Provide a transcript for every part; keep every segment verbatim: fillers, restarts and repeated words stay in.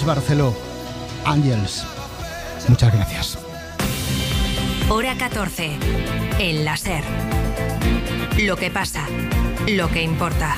Barceló, Ángels. Muchas gracias. Hora catorce. El La SER. Lo que pasa, lo que importa.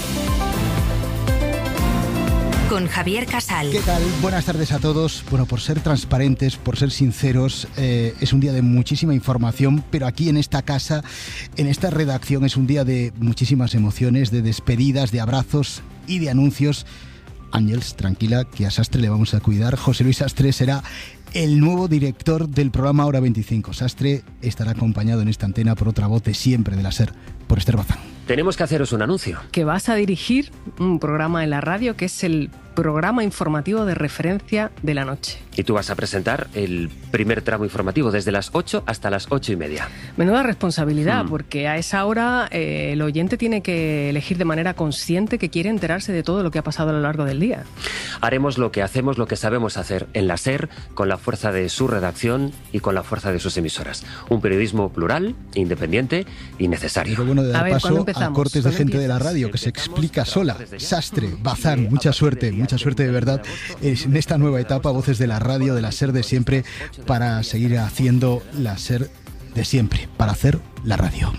Con Javier Casal. ¿Qué tal? Buenas tardes a todos. Bueno, por ser transparentes, por ser sinceros, eh, es un día de muchísima información, pero aquí en esta casa, en esta redacción, es un día de muchísimas emociones, de despedidas, de abrazos y de anuncios. Ángels, tranquila, que a Sastre le vamos a cuidar. José Luis Sastre será el nuevo director del programa Hora veinticinco. Sastre estará acompañado en esta antena por otra voz de siempre de la SER, por Esther Bazán. Tenemos que haceros un anuncio. Que vas a dirigir un programa en la radio que es el programa informativo de referencia de la noche. Y tú vas a presentar el primer tramo informativo desde las ocho hasta las ocho y media. Menuda responsabilidad, mm. porque a esa hora eh, el oyente tiene que elegir de manera consciente que quiere enterarse de todo lo que ha pasado a lo largo del día. Haremos lo que hacemos, lo que sabemos hacer en la SER, con la fuerza de su redacción y con la fuerza de sus emisoras. Un periodismo plural, independiente y necesario. Lo bueno de dar a ver, paso a cortes de gente de la radio que se explica sola. Sastre, Bazán, mucha suerte, mucha suerte de verdad en esta nueva etapa, voces de la radio, de la SER de siempre, para seguir haciendo la SER de siempre, para hacer la radio.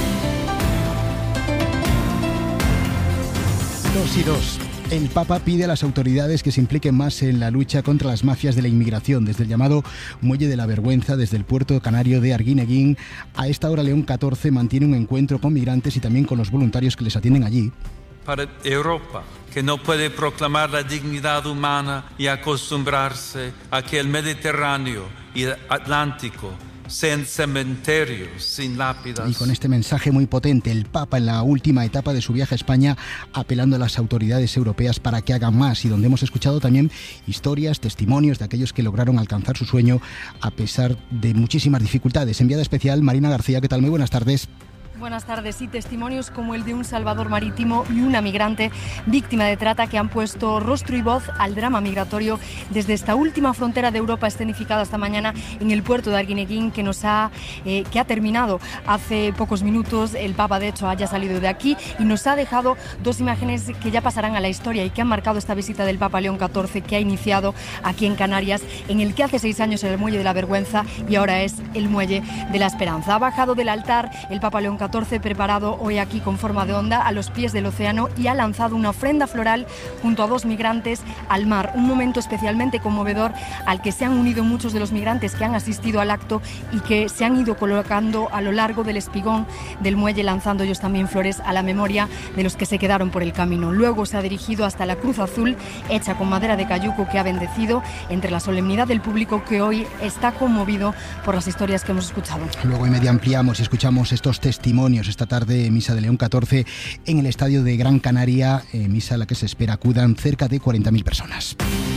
Dos y dos. El Papa pide a las autoridades que se impliquen más en la lucha contra las mafias de la inmigración, desde el llamado Muelle de la Vergüenza, desde el puerto canario de Arguineguín. A esta hora León catorce mantiene un encuentro con migrantes y también con los voluntarios que les atienden allí. Para Europa, que no puede proclamar la dignidad humana y acostumbrarse a que el Mediterráneo y el Atlántico sean cementerios sin lápidas. Y con este mensaje muy potente, el Papa en la última etapa de su viaje a España, apelando a las autoridades europeas para que hagan más, y donde hemos escuchado también historias, testimonios de aquellos que lograron alcanzar su sueño a pesar de muchísimas dificultades. Enviada especial Marina García, ¿qué tal? Muy buenas tardes. Buenas tardes. Y testimonios como el de un salvador marítimo y una migrante víctima de trata que han puesto rostro y voz al drama migratorio desde esta última frontera de Europa, escenificada esta mañana en el puerto de Arguineguín, que nos ha eh, que ha terminado hace pocos minutos. El Papa, de hecho, haya salido de aquí y nos ha dejado dos imágenes que ya pasarán a la historia y que han marcado esta visita del Papa León catorce, que ha iniciado aquí en Canarias, en el que hace seis años era el Muelle de la Vergüenza y ahora es el Muelle de la Esperanza. Ha bajado del altar el Papa León catorce, preparado hoy aquí con forma de onda a los pies del océano, y ha lanzado una ofrenda floral junto a dos migrantes al mar. Un momento especialmente conmovedor al que se han unido muchos de los migrantes que han asistido al acto y que se han ido colocando a lo largo del espigón del muelle, lanzando ellos también flores a la memoria de los que se quedaron por el camino. Luego se ha dirigido hasta la cruz azul hecha con madera de cayuco, que ha bendecido entre la solemnidad del público, que hoy está conmovido por las historias que hemos escuchado. Luego y media ampliamos y escuchamos estos testimonios esta tarde, misa de León catorce en el estadio de Gran Canaria, eh, misa a la que se espera acudan cerca de cuarenta mil personas.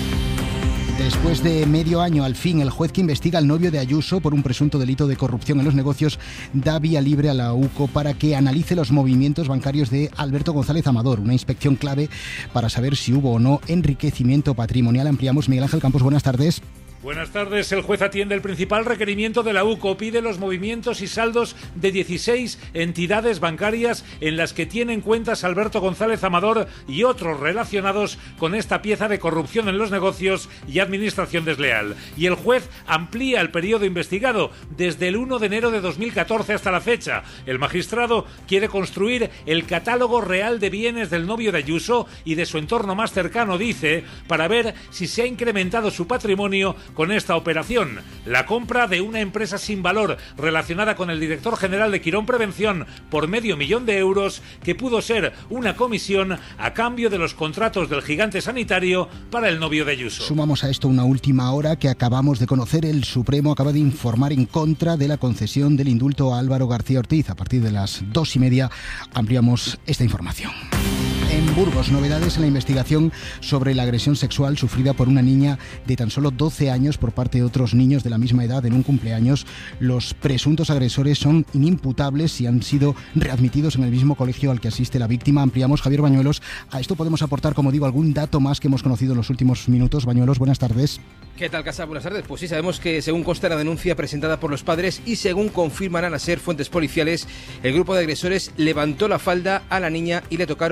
Después de medio año, al fin, el juez que investiga al novio de Ayuso por un presunto delito de corrupción en los negocios da vía libre a la UCO para que analice los movimientos bancarios de Alberto González Amador, una inspección clave para saber si hubo o no enriquecimiento patrimonial. Ampliamos. Miguel Ángel Campos, buenas tardes. Buenas tardes. El juez atiende el principal requerimiento de la UCO. Pide los movimientos y saldos de dieciséis entidades bancarias en las que tienen cuentas Alberto González Amador y otros relacionados con esta pieza de corrupción en los negocios y administración desleal. Y el juez amplía el periodo investigado desde el uno de enero de dos mil catorce hasta la fecha. El magistrado quiere construir el catálogo real de bienes del novio de Ayuso y de su entorno más cercano, dice, para ver si se ha incrementado su patrimonio con esta operación. La compra de una empresa sin valor relacionada con el director general de Quirón Prevención por medio millón de euros, que pudo ser una comisión a cambio de los contratos del gigante sanitario para el novio de Ayuso. Sumamos a esto una última hora que acabamos de conocer. El Supremo acaba de informar en contra de la concesión del indulto a Álvaro García Ortiz. A partir de las dos y media ampliamos esta información. En Burgos, novedades en la investigación sobre la agresión sexual sufrida por una niña de tan solo doce años por parte de otros niños de la misma edad en un cumpleaños. Los presuntos agresores son inimputables y han sido readmitidos en el mismo colegio al que asiste la víctima. Ampliamos. Javier Bañuelos. A esto podemos aportar, como digo, algún dato más que hemos conocido en los últimos minutos. Bañuelos, buenas tardes. ¿Qué tal, Casa? Buenas tardes. Pues sí, sabemos que según consta la denuncia presentada por los padres y según confirman a la SER fuentes policiales, el grupo de agresores levantó la falda a la niña y le tocaron el culo.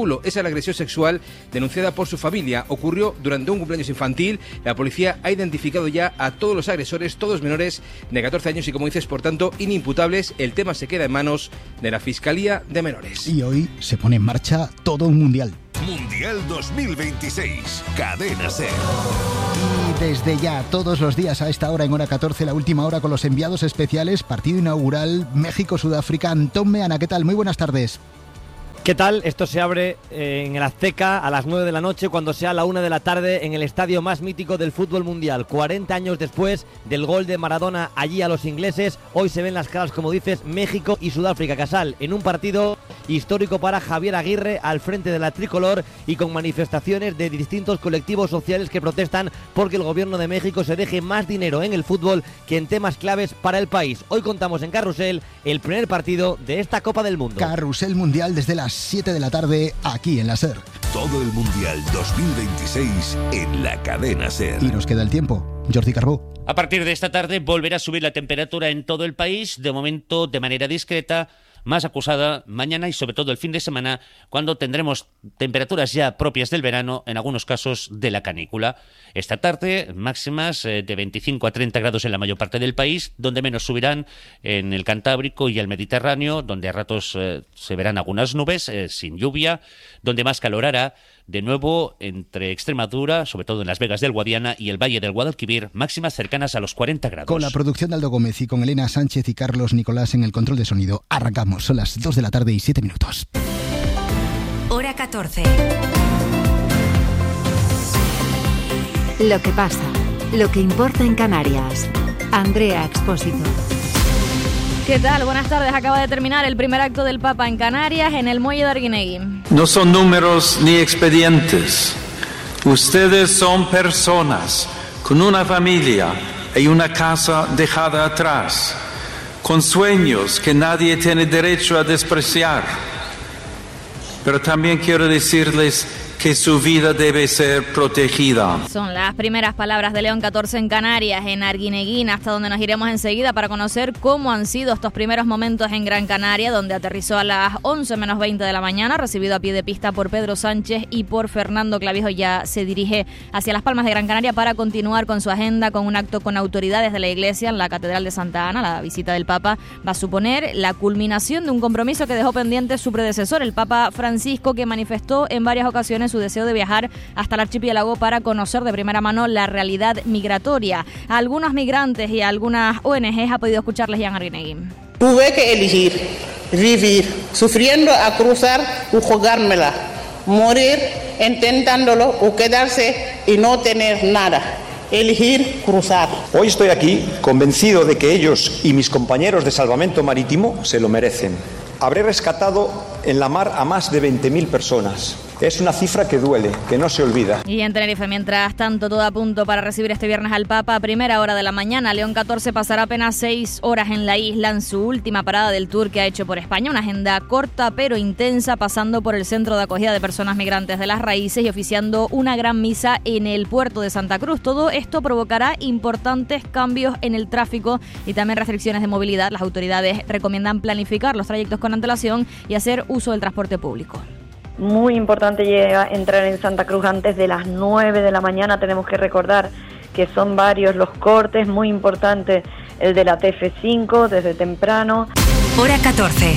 culo. Esa es la agresión sexual denunciada por su familia. Ocurrió durante un cumpleaños infantil. La policía ha identificado ya a todos los agresores, todos menores de catorce años y, como dices, por tanto, inimputables. El tema se queda en manos de la Fiscalía de Menores. Y hoy se pone en marcha todo un mundial. Mundial dos mil veintiséis, Cadena SER. Y desde ya, todos los días a esta hora, en hora catorce, la última hora con los enviados especiales, partido inaugural México-Sudáfrica. Antón Meana, ¿qué tal? Muy buenas tardes. ¿Qué tal? Esto se abre en el Azteca a las nueve de la noche, cuando sea la una de la tarde, en el estadio más mítico del fútbol mundial. cuarenta años después del gol de Maradona allí a los ingleses, hoy se ven las caras, como dices, México y Sudáfrica. Casal, en un partido histórico para Javier Aguirre al frente de la tricolor y con manifestaciones de distintos colectivos sociales que protestan porque el gobierno de México se deje más dinero en el fútbol que en temas claves para el país. Hoy contamos en Carrusel el primer partido de esta Copa del Mundo. Carrusel Mundial desde las siete de la tarde, aquí en la SER. Todo el Mundial dos mil veintiséis en la Cadena SER. Y nos queda el tiempo. Jordi Carbó. A partir de esta tarde volverá a subir la temperatura en todo el país, de momento de manera discreta, más acusada mañana y sobre todo el fin de semana, cuando tendremos temperaturas ya propias del verano, en algunos casos de la canícula. Esta tarde máximas eh, de veinticinco a treinta grados en la mayor parte del país, donde menos subirán en el Cantábrico y el Mediterráneo, donde a ratos eh, se verán algunas nubes eh, sin lluvia, donde más calor hará, de nuevo entre Extremadura, sobre todo en Las Vegas del Guadiana y el Valle del Guadalquivir, máximas cercanas a los cuarenta grados. Con la producción de Aldo Gómez y con Elena Sánchez y Carlos Nicolás en el control de sonido, arrancamos. Son las dos de la tarde y siete minutos. Hora catorce. Lo que pasa, lo que importa en Canarias. Andrea Expósito. ¿Qué tal? Buenas tardes. Acaba de terminar el primer acto del Papa en Canarias, en el muelle de Arguineguín. No son números ni expedientes. Ustedes son personas con una familia y una casa dejada atrás, con sueños que nadie tiene derecho a despreciar. Pero también quiero decirles que su vida debe ser protegida. Son las primeras palabras de León catorce en Canarias, en Arguineguín, hasta donde nos iremos enseguida para conocer cómo han sido estos primeros momentos en Gran Canaria, donde aterrizó a las once menos veinte de la mañana, recibido a pie de pista por Pedro Sánchez y por Fernando Clavijo. Ya se dirige hacia Las Palmas de Gran Canaria para continuar con su agenda, con un acto con autoridades de la Iglesia en la Catedral de Santa Ana. La visita del Papa va a suponer la culminación de un compromiso que dejó pendiente su predecesor, el Papa Francisco, que manifestó en varias ocasiones su deseo de viajar hasta el archipiélago para conocer de primera mano la realidad migratoria. A algunos migrantes y a algunas O N Ges ha podido escucharles ya en Arguineguín. Tuve que elegir vivir sufriendo a cruzar o jugármela, morir intentándolo o quedarse y no tener nada. Elegir cruzar. Hoy estoy aquí convencido de que ellos y mis compañeros de salvamento marítimo se lo merecen. Habré rescatado en la mar a más de veinte mil personas. Es una cifra que duele, que no se olvida. Y en Tenerife, mientras tanto, todo a punto para recibir este viernes al Papa a primera hora de la mañana. León catorce pasará apenas seis horas en la isla en su última parada del tour que ha hecho por España. Una agenda corta pero intensa, pasando por el centro de acogida de personas migrantes de Las Raíces y oficiando una gran misa en el puerto de Santa Cruz. Todo esto provocará importantes cambios en el tráfico y también restricciones de movilidad. Las autoridades recomiendan planificar los trayectos con antelación y hacer uso del transporte público. Muy importante llega entrar en Santa Cruz antes de las nueve de la mañana. Tenemos que recordar que son varios los cortes, muy importante el de la T F cinco desde temprano. Hora catorce.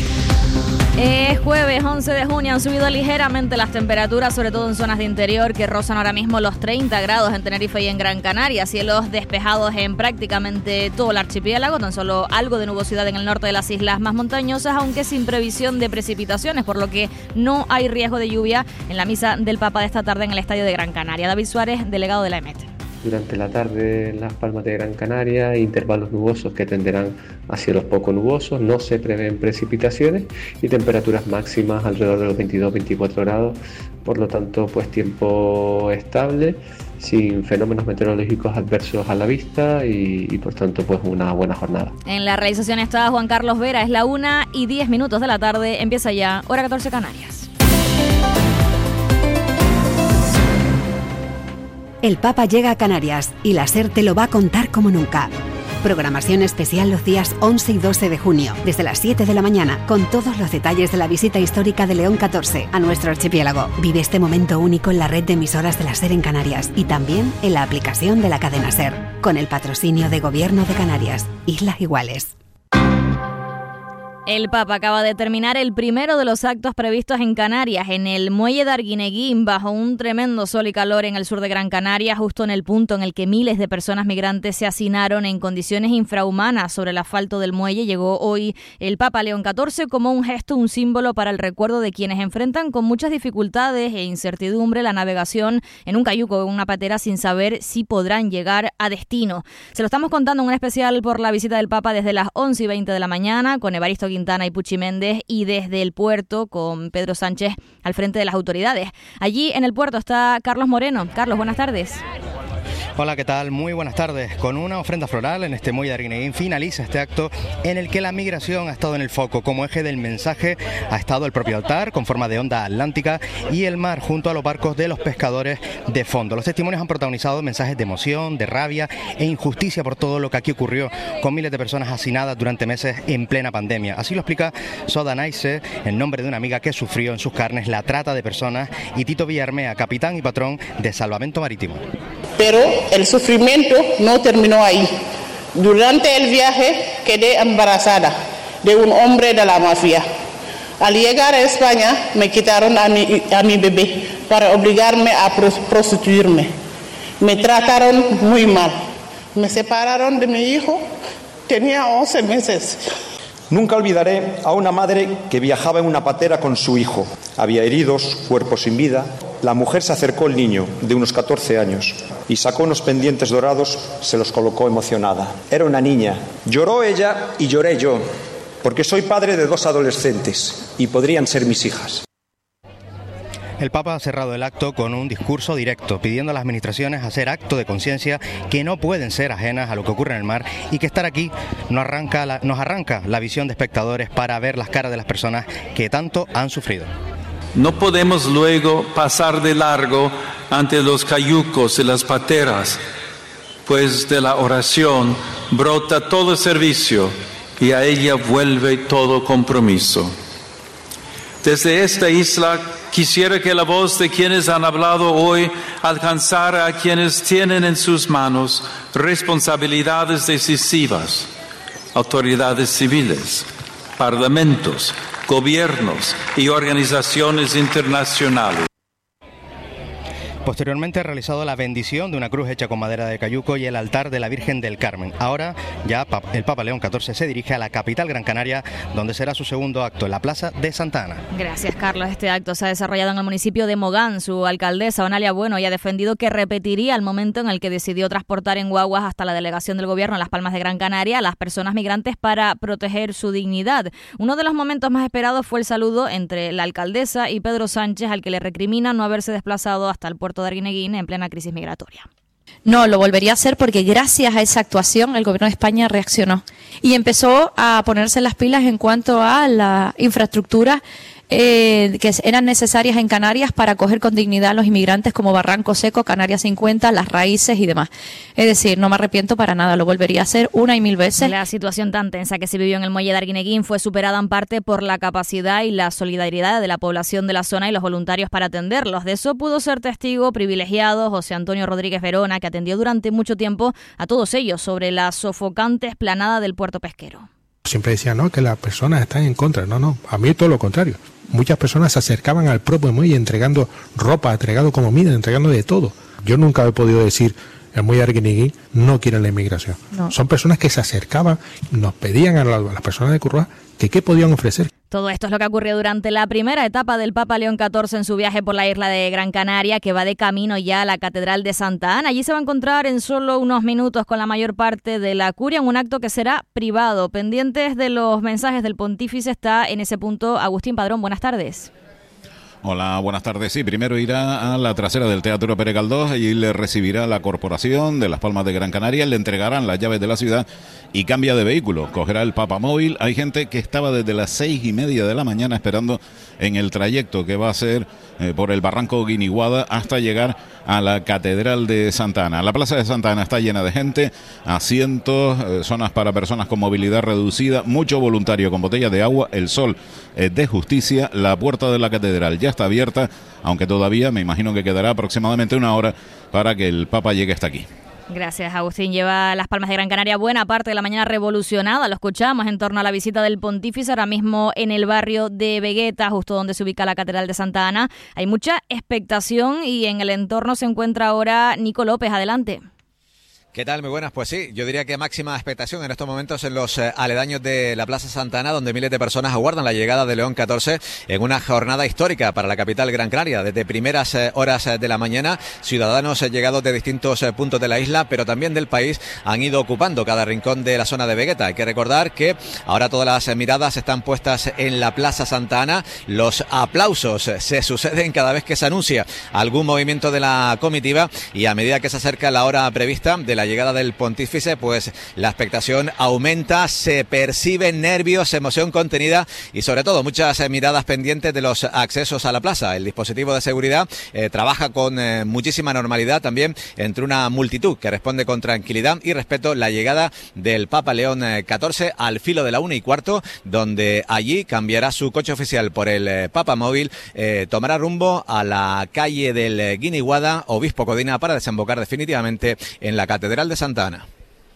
Es jueves once de junio, han subido ligeramente las temperaturas, sobre todo en zonas de interior que rozan ahora mismo los treinta grados en Tenerife y en Gran Canaria. Cielos despejados en prácticamente todo el archipiélago, tan solo algo de nubosidad en el norte de las islas más montañosas, aunque sin previsión de precipitaciones, por lo que no hay riesgo de lluvia en la misa del Papa de esta tarde en el estadio de Gran Canaria. David Suárez, delegado de la E M E T. Durante la tarde en Las Palmas de Gran Canaria, intervalos nubosos que tenderán a cielos poco nubosos, no se prevén precipitaciones y temperaturas máximas alrededor de los veintidós a veinticuatro grados, por lo tanto pues tiempo estable, sin fenómenos meteorológicos adversos a la vista y, y por tanto pues una buena jornada. En la realización está Juan Carlos Vera, es la una y diez minutos de la tarde, empieza ya Hora catorce Canarias. El Papa llega a Canarias y la SER te lo va a contar como nunca. Programación especial los días once y doce de junio, desde las siete de la mañana, con todos los detalles de la visita histórica de León catorce a nuestro archipiélago. Vive este momento único en la red de emisoras de la SER en Canarias y también en la aplicación de la cadena SER, con el patrocinio de Gobierno de Canarias. Islas Iguales. El Papa acaba de terminar el primero de los actos previstos en Canarias, en el muelle de Arguineguín, bajo un tremendo sol y calor en el sur de Gran Canaria, justo en el punto en el que miles de personas migrantes se hacinaron en condiciones infrahumanas sobre el asfalto del muelle. Llegó hoy el Papa León catorce como un gesto, un símbolo para el recuerdo de quienes enfrentan con muchas dificultades e incertidumbre la navegación en un cayuco o en una patera sin saber si podrán llegar a destino. Se lo estamos contando en un especial por la visita del Papa desde las once y veinte de la mañana con Evaristo Quintana y Puchi Méndez, y desde el puerto con Pedro Sánchez al frente de las autoridades. Allí en el puerto está Carlos Moreno. Carlos, buenas tardes. Hola, ¿qué tal? Muy buenas tardes. Con una ofrenda floral en este muelle de Arguineguín finaliza este acto en el que la migración ha estado en el foco. Como eje del mensaje ha estado el propio altar con forma de onda atlántica y el mar junto a los barcos de los pescadores de fondo. Los testimonios han protagonizado mensajes de emoción, de rabia e injusticia por todo lo que aquí ocurrió con miles de personas hacinadas durante meses en plena pandemia. Así lo explica Soda Naise en nombre de una amiga que sufrió en sus carnes la trata de personas, y Tito Villarmea, capitán y patrón de Salvamento Marítimo. Pero el sufrimiento no terminó ahí. Durante el viaje quedé embarazada de un hombre de la mafia. Al llegar a España me quitaron a mi, a mi bebé para obligarme a prostituirme. Me trataron muy mal. Me separaron de mi hijo. Tenía once meses. Nunca olvidaré a una madre que viajaba en una patera con su hijo. Había heridos, cuerpo sin vida. La mujer se acercó al niño, de unos catorce años, y sacó unos pendientes dorados, se los colocó emocionada. Era una niña. Lloró ella y lloré yo, porque soy padre de dos adolescentes y podrían ser mis hijas. El Papa ha cerrado el acto con un discurso directo, pidiendo a las administraciones hacer acto de conciencia que no pueden ser ajenas a lo que ocurre en el mar y que estar aquí nos arranca, la, nos arranca la visión de espectadores para ver las caras de las personas que tanto han sufrido. No podemos luego pasar de largo ante los cayucos y las pateras, pues de la oración brota todo servicio y a ella vuelve todo compromiso. Desde esta isla quisiera que la voz de quienes han hablado hoy alcanzara a quienes tienen en sus manos responsabilidades decisivas, autoridades civiles, parlamentos, gobiernos y organizaciones internacionales. Posteriormente ha realizado la bendición de una cruz hecha con madera de cayuco y el altar de la Virgen del Carmen. Ahora ya el Papa León catorce se dirige a la capital Gran Canaria, donde será su segundo acto en la Plaza de Santa Ana. Gracias, Carlos. Este acto se ha desarrollado en el municipio de Mogán. Su alcaldesa, Onalia Bueno, ya ha defendido que repetiría el momento en el que decidió transportar en guaguas hasta la delegación del gobierno en Las Palmas de Gran Canaria a las personas migrantes para proteger su dignidad. Uno de los momentos más esperados fue el saludo entre la alcaldesa y Pedro Sánchez, al que le recrimina no haberse desplazado hasta el puerto de Arguineguín en plena crisis migratoria. No, lo volvería a hacer porque gracias a esa actuación el gobierno de España reaccionó y empezó a ponerse las pilas en cuanto a la infraestructura eh, que eran necesarias en Canarias para acoger con dignidad a los inmigrantes, como Barranco Seco, Canarias cincuenta, Las Raíces y demás. Es decir, no me arrepiento para nada, lo volvería a hacer una y mil veces. La situación tan tensa que se vivió en el muelle de Arguineguín fue superada en parte por la capacidad y la solidaridad de la población de la zona y los voluntarios para atenderlos. De eso pudo ser testigo privilegiado José Antonio Rodríguez Verona, que atendió durante mucho tiempo a todos ellos sobre la sofocante esplanada del puerto pesquero. Siempre decía, no, que las personas están en contra. No, no, a mí todo lo contrario. Muchas personas se acercaban al propio muelle entregando ropa, entregando comida, entregando de todo. Yo nunca he podido decir, el muelle de Arguineguín no quiere la inmigración. No. Son personas que se acercaban, nos pedían a las personas de Curroa que qué podían ofrecer. Todo esto es lo que ocurrió durante la primera etapa del Papa León catorce en su viaje por la isla de Gran Canaria, que va de camino ya a la Catedral de Santa Ana. Allí se va a encontrar en solo unos minutos con la mayor parte de la curia en un acto que será privado. Pendientes de los mensajes del pontífice está en ese punto Agustín Padrón. Buenas tardes. Hola, buenas tardes. Sí, primero irá a la trasera del Teatro Pere Galdós, allí le recibirá la Corporación de Las Palmas de Gran Canaria, le entregarán las llaves de la ciudad y cambia de vehículo, cogerá el papamóvil. Hay gente que estaba desde las seis y media de la mañana esperando en el trayecto que va a ser eh, por el Barranco Guiniguada hasta llegar a la Catedral de Santa Ana. La Plaza de Santa Ana está llena de gente, asientos, eh, zonas para personas con movilidad reducida, mucho voluntario con botellas de agua, el sol eh, de justicia. La puerta de la Catedral ya está abierta, aunque todavía me imagino que quedará aproximadamente una hora para que el Papa llegue hasta aquí. Gracias, Agustín. Lleva Las Palmas de Gran Canaria buena parte de la mañana revolucionada. Lo escuchamos en torno a la visita del pontífice, ahora mismo en el barrio de Vegueta, justo donde se ubica la Catedral de Santa Ana. Hay mucha expectación y en el entorno se encuentra ahora Nico López. Adelante. ¿Qué tal? Muy buenas. Pues sí, yo diría que máxima expectación en estos momentos en los eh, aledaños de la Plaza Santa Ana, donde miles de personas aguardan la llegada de León catorce en una jornada histórica para la capital Gran Canaria. Desde primeras eh, horas eh, de la mañana, ciudadanos eh, llegados de distintos eh, puntos de la isla, pero también del país, han ido ocupando cada rincón de la zona de Vegueta. Hay que recordar que ahora todas las eh, miradas están puestas en la Plaza Santa Ana. Los aplausos eh, se suceden cada vez que se anuncia algún movimiento de la comitiva, y a medida que se acerca la hora prevista de la llegada del pontífice, pues la expectación aumenta, se perciben nervios, emoción contenida y sobre todo muchas eh, miradas pendientes de los accesos a la plaza. El dispositivo de seguridad eh, trabaja con eh, muchísima normalidad también entre una multitud que responde con tranquilidad y respeto la llegada del Papa León catorce al filo de la una y cuarto, donde allí cambiará su coche oficial por el eh, Papa Móvil, eh, tomará rumbo a la calle del eh, Guiniguada, Obispo Codina, para desembocar definitivamente en la Catedral de Santa Ana.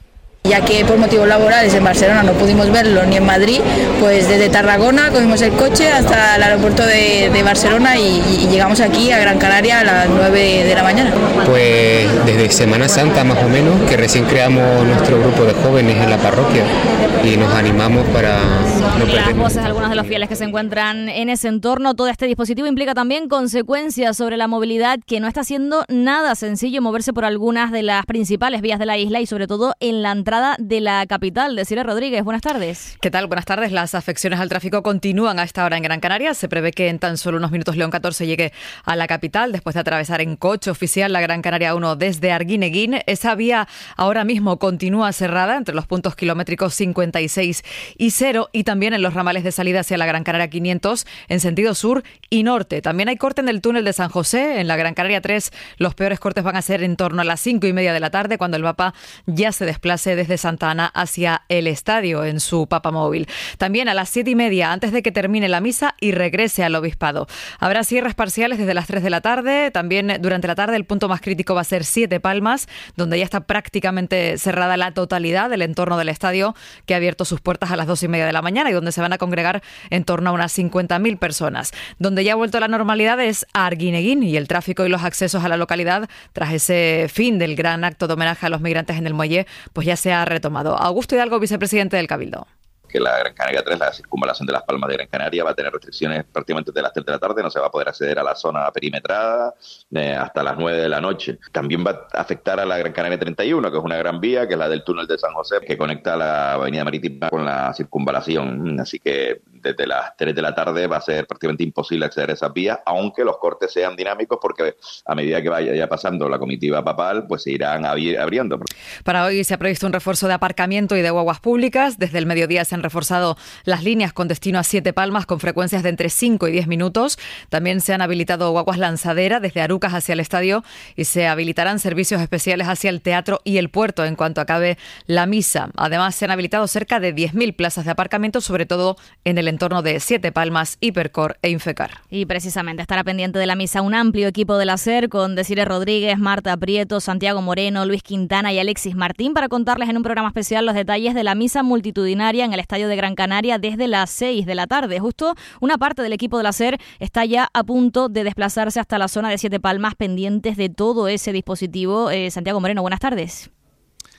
Ya que por motivos laborales en Barcelona no pudimos verlo ni en Madrid, pues desde Tarragona cogimos el coche hasta el aeropuerto de, de Barcelona y, y llegamos aquí a Gran Canaria a las nueve de la mañana. Pues desde Semana Santa más o menos, que recién creamos nuestro grupo de jóvenes en la parroquia y nos animamos para no perder. Las voces de algunos de los fieles que se encuentran en ese entorno. Todo este dispositivo implica también consecuencias sobre la movilidad, que no está siendo nada sencillo moverse por algunas de las principales vías de la isla y sobre todo en la entrada de la capital. Desiree Rodríguez, buenas tardes. ¿Qué tal? Buenas tardes. Las afecciones al tráfico continúan a esta hora en Gran Canaria. Se prevé que en tan solo unos minutos León catorce llegue a la capital después de atravesar en coche oficial la Gran Canaria uno desde Arguineguín. Esa vía ahora mismo continúa cerrada entre los puntos kilométricos cincuenta y seis y cero y también en los ramales de salida hacia la Gran Canaria quinientos en sentido sur y norte. También hay corte en el túnel de San José. En la Gran Canaria tres los peores cortes van a ser en torno a las cinco y media de la tarde, cuando el Papa ya se desplace desde Santa Ana hacia el estadio en su papamóvil. También a las siete y media, antes de que termine la misa y regrese al obispado. Habrá cierres parciales desde las tres de la tarde. También durante la tarde el punto más crítico va a ser Siete Palmas, donde ya está prácticamente cerrada la totalidad del entorno del estadio, que ha abierto sus puertas a las dos y media de la mañana y donde se van a congregar en torno a unas cincuenta mil personas. Donde ya ha vuelto a la normalidad es a Arguineguín, y el tráfico y los accesos a la localidad, tras ese fin del gran acto de homenaje a los migrantes en el muelle, pues ya se ha retomado. Augusto Hidalgo, vicepresidente del Cabildo. Que la Gran Canaria tres, la circunvalación de Las Palmas de Gran Canaria, va a tener restricciones prácticamente desde las tres de la tarde, no se va a poder acceder a la zona perimetrada eh, hasta las nueve de la noche. También va a afectar a la Gran Canaria treinta y uno, que es una gran vía, que es la del túnel de San José, que conecta la avenida marítima con la circunvalación. Así que desde las tres de la tarde va a ser prácticamente imposible acceder a esas vías, aunque los cortes sean dinámicos, porque a medida que vaya ya pasando la comitiva papal, pues se irán abri- abriendo. Para hoy se ha previsto un refuerzo de aparcamiento y de guaguas públicas. Desde el mediodía se han reforzado las líneas con destino a Siete Palmas con frecuencias de entre cinco y diez minutos. También se han habilitado guaguas lanzadera desde Arucas hacia el estadio y se habilitarán servicios especiales hacia el teatro y el puerto en cuanto acabe la misa. Además, se han habilitado cerca de diez mil plazas de aparcamiento, sobre todo en el entorno de Siete Palmas, Hipercor e Infecar. Y precisamente estará pendiente de la misa un amplio equipo de la SER con Desiree Rodríguez, Marta Prieto, Santiago Moreno, Luis Quintana y Alexis Martín, para contarles en un programa especial los detalles de la misa multitudinaria en el Estadio de Gran Canaria desde las seis de la tarde. Justo una parte del equipo de la SER está ya a punto de desplazarse hasta la zona de Siete Palmas, pendientes de todo ese dispositivo. Eh, Santiago Moreno, buenas tardes.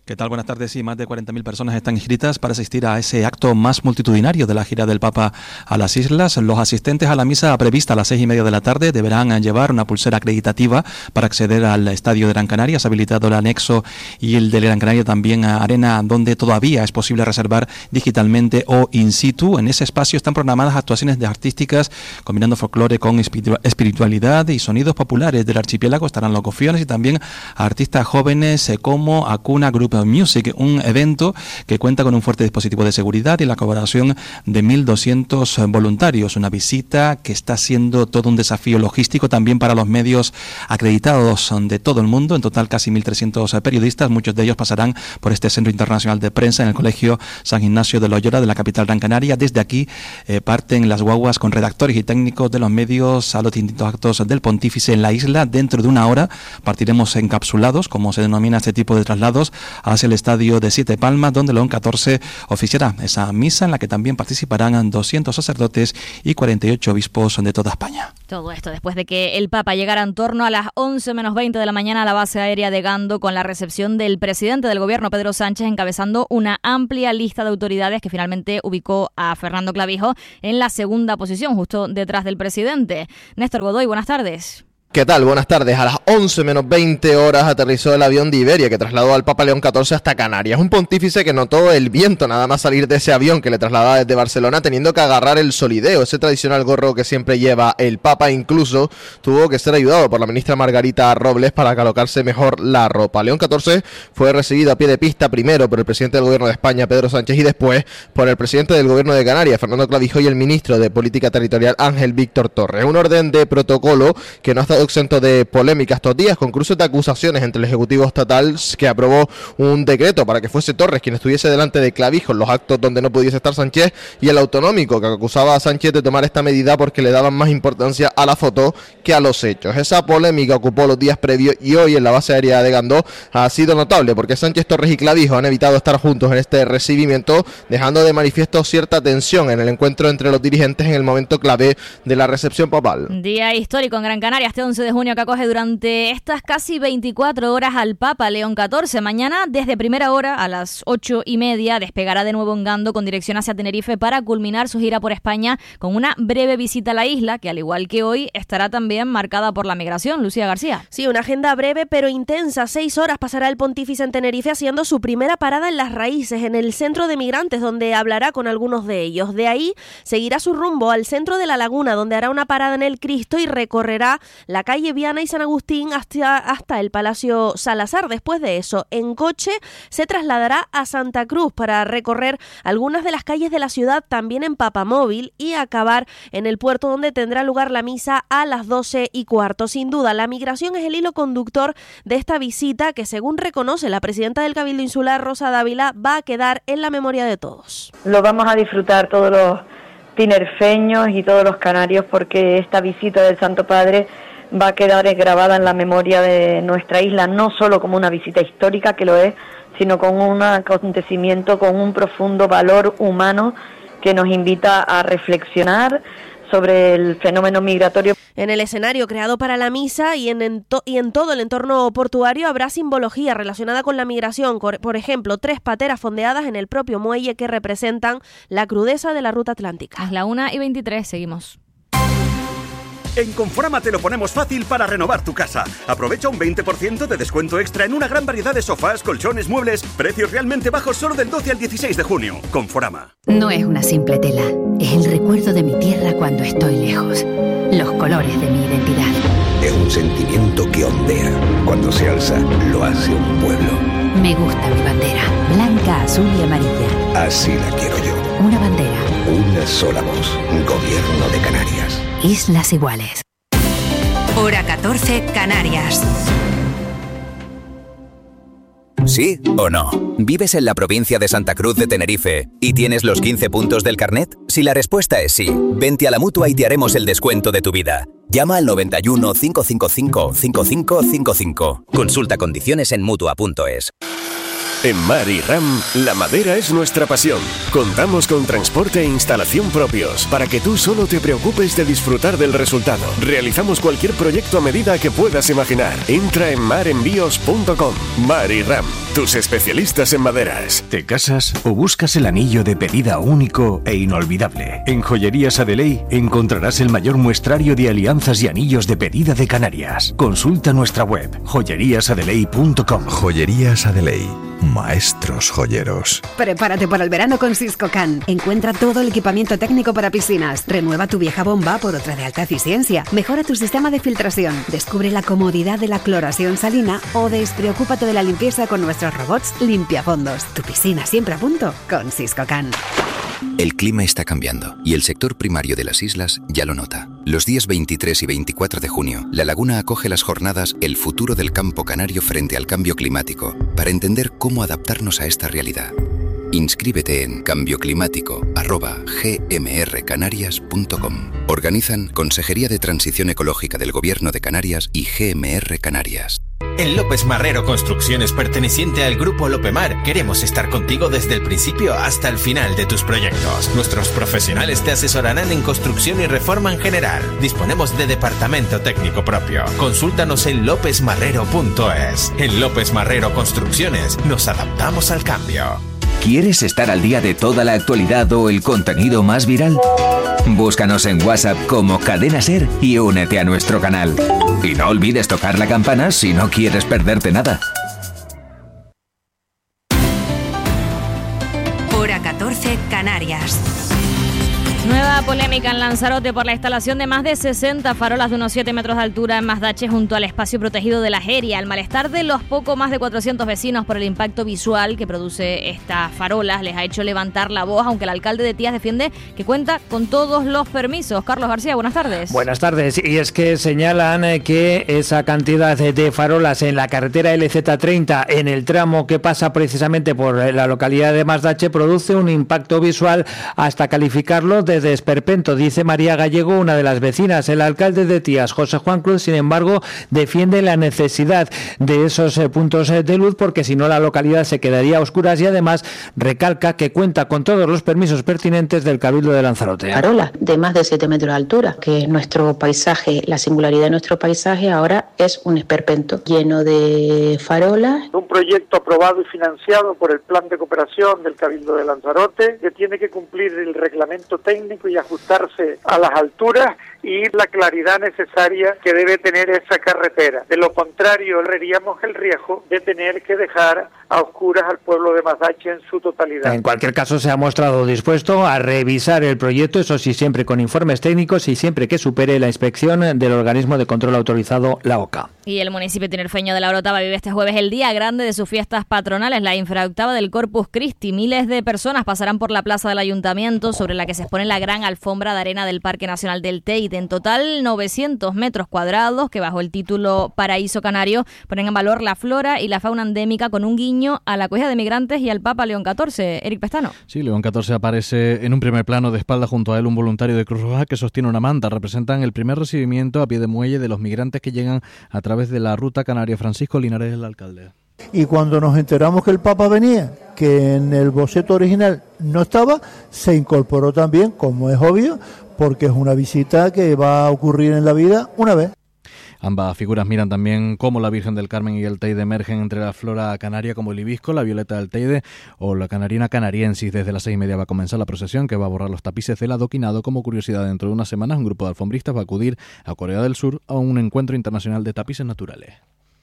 ¿Qué tal? Buenas tardes. Sí, más de cuarenta mil personas están inscritas para asistir a ese acto más multitudinario de la gira del Papa a las islas. Los asistentes a la misa prevista a las seis y media de la tarde deberán llevar una pulsera acreditativa para acceder al estadio de Gran Canaria. Se ha habilitado el anexo y el de Gran Canaria también a Arena, donde todavía es posible reservar digitalmente o in situ. En ese espacio están programadas actuaciones de artísticas combinando folclore con espiritualidad y sonidos populares del archipiélago. Estarán los gofiones y también artistas jóvenes como Acuna Group Music, un evento que cuenta con un fuerte dispositivo de seguridad y la colaboración de mil doscientos voluntarios. Una visita que está siendo todo un desafío logístico también para los medios acreditados de todo el mundo. En total casi mil trescientos periodistas, muchos de ellos pasarán por este Centro Internacional de Prensa en el Colegio San Ignacio de Loyola de la capital Gran Canaria. Desde aquí eh, parten las guaguas con redactores y técnicos de los medios a los distintos actos del Pontífice en la isla. Dentro de una hora partiremos encapsulados, como se denomina este tipo de traslados, hacia el estadio de Siete Palmas, donde León catorce oficiará esa misa en la que también participarán doscientos sacerdotes y cuarenta y ocho obispos de toda España. Todo esto después de que el Papa llegara en torno a las once menos veinte de la mañana a la base aérea de Gando, con la recepción del presidente del gobierno, Pedro Sánchez, encabezando una amplia lista de autoridades que finalmente ubicó a Fernando Clavijo en la segunda posición, justo detrás del presidente. Néstor Godoy, buenas tardes. ¿Qué tal? Buenas tardes. A las once menos veinte horas aterrizó el avión de Iberia que trasladó al Papa León catorce hasta Canarias. Un pontífice que notó el viento nada más salir de ese avión que le trasladaba desde Barcelona, teniendo que agarrar el solideo, ese tradicional gorro que siempre lleva el Papa. Incluso tuvo que ser ayudado por la ministra Margarita Robles para colocarse mejor la ropa. León catorce fue recibido a pie de pista primero por el presidente del gobierno de España, Pedro Sánchez, y después por el presidente del gobierno de Canarias, Fernando Clavijo, y el ministro de Política Territorial, Ángel Víctor Torres. Un orden de protocolo que no ha estado exento de polémica estos días, con cruces de acusaciones entre el Ejecutivo Estatal, que aprobó un decreto para que fuese Torres quien estuviese delante de Clavijo en los actos donde no pudiese estar Sánchez, y el autonómico, que acusaba a Sánchez de tomar esta medida porque le daban más importancia a la foto que a los hechos. Esa polémica ocupó los días previos y hoy en la base aérea de Gandó ha sido notable porque Sánchez, Torres y Clavijo han evitado estar juntos en este recibimiento, dejando de manifiesto cierta tensión en el encuentro entre los dirigentes en el momento clave de la recepción papal. Día histórico en Gran Canaria este once de junio, que acoge durante estas casi veinticuatro horas al Papa León catorce. Mañana, desde primera hora, a las ocho y media, despegará de nuevo en Gando con dirección hacia Tenerife para culminar su gira por España con una breve visita a la isla, que al igual que hoy estará también marcada por la migración. Lucía García. Sí, una agenda breve pero intensa. Seis horas pasará el pontífice en Tenerife, haciendo su primera parada en Las Raíces, en el centro de migrantes, donde hablará con algunos de ellos. De ahí seguirá su rumbo al centro de La Laguna, donde hará una parada en el Cristo y recorrerá la calle Viana y San Agustín hasta, hasta el Palacio Salazar. Después de eso, en coche se trasladará a Santa Cruz para recorrer algunas de las calles de la ciudad, también en Papamóvil, y acabar en el puerto, donde tendrá lugar la misa a las doce y cuarto. Sin duda, la migración es el hilo conductor de esta visita que, según reconoce la presidenta del Cabildo Insular, Rosa Dávila, va a quedar en la memoria de todos. Lo vamos a disfrutar todos los tinerfeños y todos los canarios, porque esta visita del Santo Padre va a quedar grabada en la memoria de nuestra isla, no solo como una visita histórica, que lo es, sino con un acontecimiento con un profundo valor humano que nos invita a reflexionar sobre el fenómeno migratorio. En el escenario creado para la misa y en, en to- y en todo el entorno portuario habrá simbología relacionada con la migración, por ejemplo, tres pateras fondeadas en el propio muelle que representan la crudeza de la ruta atlántica. Es la una y veintitrés, seguimos. En Conforama te lo ponemos fácil para renovar tu casa. Aprovecha un veinte por ciento de descuento extra en una gran variedad de sofás, colchones, muebles, precios realmente bajos solo del doce al dieciséis de junio. Conforama. No es una simple tela, es el recuerdo de mi tierra cuando estoy lejos, los colores de mi identidad. Es un sentimiento que ondea, cuando se alza lo hace un pueblo. Me gusta mi bandera, blanca, azul y amarilla. Así la quiero yo. Una bandera. Una sola voz. Gobierno de Canarias. Islas Iguales. Hora catorce, Canarias. ¿Sí o no? ¿Vives en la provincia de Santa Cruz de Tenerife y tienes los quince puntos del carnet? Si la respuesta es sí, vente a la Mutua y te haremos el descuento de tu vida. Llama al noventa y uno, cinco cinco cinco, cinco cinco cinco cinco. Consulta condiciones en mutua punto es. En Mar y Ram, la madera es nuestra pasión. Contamos con transporte e instalación propios para que tú solo te preocupes de disfrutar del resultado. Realizamos cualquier proyecto a medida que puedas imaginar. Entra en mar envíos punto com. Mar y Ram, tus especialistas en maderas. ¿Te casas o buscas el anillo de pedida único e inolvidable? En Joyerías Adeley encontrarás el mayor muestrario de alianzas y anillos de pedida de Canarias. Consulta nuestra web joyerías adeley punto com. Joyerías Adeley, maestros joyeros. Prepárate para el verano con Siscocan. Encuentra todo el equipamiento técnico para piscinas. Renueva tu vieja bomba por otra de alta eficiencia. Mejora tu sistema de filtración. Descubre la comodidad de la cloración salina o despreocúpate de la limpieza con nuestros robots limpiafondos. Tu piscina siempre a punto con Siscocan. El clima está cambiando y el sector primario de las islas ya lo nota. Los días veintitrés y veinticuatro de junio, La Laguna acoge las jornadas El futuro del campo canario frente al cambio climático para entender cómo adaptarnos a esta realidad. Inscríbete en cambio climático arroba g m r canarias punto com. Organizan Consejería de Transición Ecológica del Gobierno de Canarias y G M R Canarias. En López Marrero Construcciones, perteneciente al Grupo Lopemar, queremos estar contigo desde el principio hasta el final de tus proyectos. Nuestros profesionales te asesorarán en construcción y reforma en general. Disponemos de departamento técnico propio. Consúltanos en lópez marrero punto es. En López Marrero Construcciones nos adaptamos al cambio. ¿Quieres estar al día de toda la actualidad o el contenido más viral? Búscanos en WhatsApp como Cadena Ser y únete a nuestro canal. Y no olvides tocar la campana si no quieres perderte nada. Hora catorce, Canarias. Nueva polémica en Lanzarote por la instalación de más de sesenta farolas de unos siete metros de altura en Mazdache junto al espacio protegido de la Jeria. El malestar de los poco más de cuatrocientos vecinos por el impacto visual que produce estas farolas les ha hecho levantar la voz, aunque el alcalde de Tías defiende que cuenta con todos los permisos. Carlos García, buenas tardes. Buenas tardes. Y es que señalan que esa cantidad de farolas en la carretera L Z treinta, en el tramo que pasa precisamente por la localidad de Mazdache, produce un impacto visual hasta calificarlo de de esperpento, dice María Gallego, una de las vecinas. El alcalde de Tías, José Juan Cruz, sin embargo, defiende la necesidad de esos eh, puntos eh, de luz, porque si no la localidad se quedaría a oscuras, y además recalca que cuenta con todos los permisos pertinentes del Cabildo de Lanzarote. Farolas de más de siete metros de altura, que nuestro paisaje, la singularidad de nuestro paisaje ahora es un esperpento lleno de farolas. Un proyecto aprobado y financiado por el Plan de Cooperación del Cabildo de Lanzarote, que tiene que cumplir el reglamento técnico y ajustarse a las alturas y la claridad necesaria que debe tener esa carretera. De lo contrario, correríamos el riesgo de tener que dejar a oscuras al pueblo de Mazdache en su totalidad. En cualquier caso, se ha mostrado dispuesto a revisar el proyecto, eso sí, siempre con informes técnicos y siempre que supere la inspección del organismo de control autorizado, la O C A. Y el municipio tinerfeño de La Orotava vive este jueves el día grande de sus fiestas patronales, la infraoctava del Corpus Christi. Miles de personas pasarán por la plaza del ayuntamiento, sobre la que se expone la gran alfombra de arena del Parque Nacional del Teide. En total, novecientos metros cuadrados, que bajo el título Paraíso Canario ponen en valor la flora y la fauna endémica, con un guiño a la acogida de migrantes y al Papa León catorce. Eric Pestano. Sí, León catorce aparece en un primer plano, de espalda junto a él un voluntario de Cruz Roja que sostiene una manta. Representan el primer recibimiento a pie de muelle de los migrantes que llegan a través de la ruta canaria. Francisco Linares, el alcalde. Y cuando nos enteramos que el Papa venía, que en el boceto original no estaba, se incorporó también, como es obvio, porque es una visita que va a ocurrir en la vida una vez. Ambas figuras miran también cómo la Virgen del Carmen y el Teide emergen entre la flora canaria, como el hibisco, la violeta del Teide o la canarina canariensis. Desde las seis y media va a comenzar la procesión, que va a borrar los tapices del adoquinado. Como curiosidad, dentro de unas semanas un grupo de alfombristas va a acudir a Corea del Sur a un encuentro internacional de tapices naturales.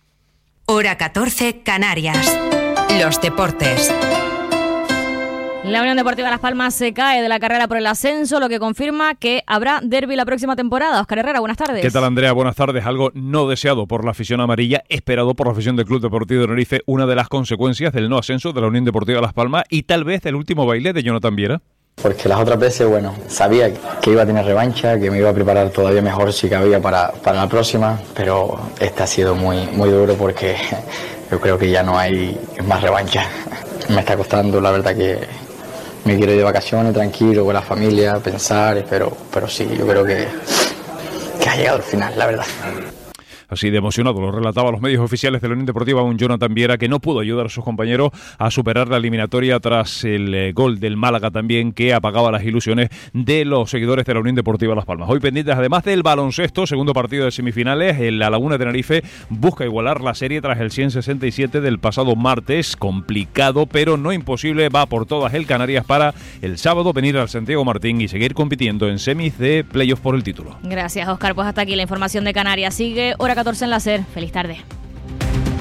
Hora catorce, Canarias. Los deportes. La Unión Deportiva Las Palmas se cae de la carrera por el ascenso, lo que confirma que habrá derbi la próxima temporada. Óscar Herrera, buenas tardes. ¿Qué tal, Andrea? Buenas tardes. Algo no deseado por la afición amarilla, esperado por la afición del Club Deportivo de Tenerife, una de las consecuencias del no ascenso de la Unión Deportiva Las Palmas y tal vez el último baile de Jonathan Viera. Porque las otras veces, bueno, sabía que iba a tener revancha, que me iba a preparar todavía mejor si cabía para, para la próxima, pero este ha sido muy, muy duro porque yo creo que ya no hay más revancha. Me está costando, la verdad que me quiero ir de vacaciones tranquilo con la familia, pensar, pero, pero sí, yo creo que, que ha llegado el final, la verdad. Así de emocionado lo relataba a los medios oficiales de la Unión Deportiva un Jonathan Viera, que no pudo ayudar a sus compañeros a superar la eliminatoria tras el eh, gol del Málaga también, que apagaba las ilusiones de los seguidores de la Unión Deportiva Las Palmas. Hoy pendientes además del baloncesto, segundo partido de semifinales, el La Laguna de Tenerife busca igualar la serie tras el ciento sesenta y siete del pasado martes, complicado pero no imposible, va por todas el Canarias para el sábado venir al Santiago Martín y seguir compitiendo en semis de playoff por el título. Gracias, Óscar. Pues hasta aquí la información de Canarias. Sigue Hora catorce en la SER. Feliz tarde.